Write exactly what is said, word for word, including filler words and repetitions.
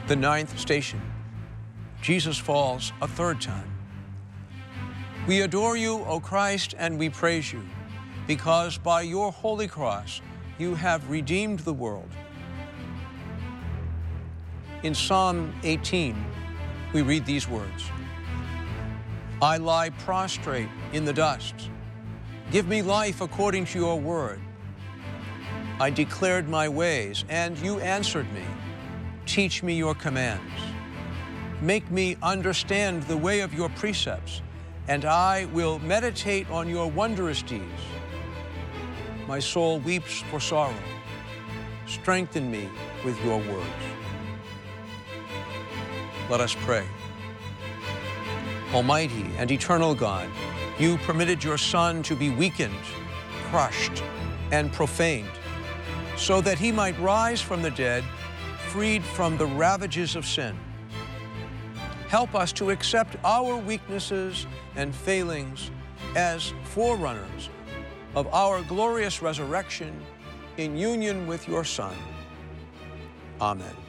The ninth station, Jesus falls a third time. We adore you, O Christ, and we praise you, because by your holy cross you have redeemed the world. In Psalm eighteen, we read these words, I lie prostrate in the dust. Give me life according to your word. I declared my ways, and you answered me. Teach me your commands. Make me understand the way of your precepts, and I will meditate on your wondrous deeds. My soul weeps for sorrow. Strengthen me with your words. Let us pray. Almighty and eternal God, you permitted your Son to be weakened, crushed, and profaned, so that he might rise from the dead, freed from the ravages of sin. Help us to accept our weaknesses and failings as forerunners of our glorious resurrection in union with your Son. Amen.